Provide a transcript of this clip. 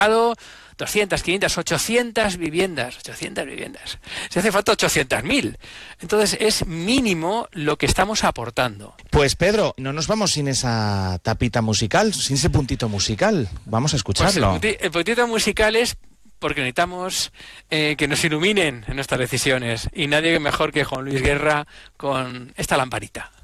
200, 500, 800 viviendas. 800 viviendas. Se hace falta 800.000. Entonces es mínimo lo que estamos aportando. Pues Pedro, no nos vamos sin esa tapita musical, sin ese puntito musical. Vamos a escucharlo. Pues el puntito musical es porque necesitamos que nos iluminen en nuestras decisiones. Y nadie mejor que Juan Luis Guerra con esta lamparita.